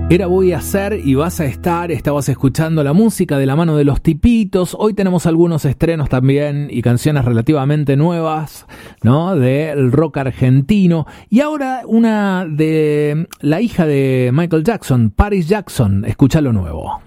Era Voy a Ser y Vas a Estar. Estabas escuchando la música de la mano de Los Tipitos. Hoy tenemos algunos estrenos también y canciones relativamente nuevas, ¿no? Del rock argentino. Y ahora una de la hija de Michael Jackson, Paris Jackson. Escucha lo nuevo.